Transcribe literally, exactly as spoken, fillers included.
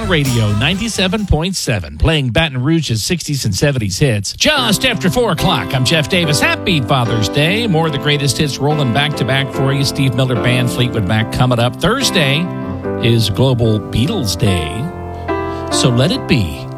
Town Radio ninety-seven point seven, playing Baton Rouge's sixties and seventies hits. Just after four o'clock, I'm Jeff Davis. Happy Father's Day. More of the greatest hits rolling back-to-back for you. Steve Miller Band, Fleetwood Mac coming up. Thursday is Global Beatles Day. So let it be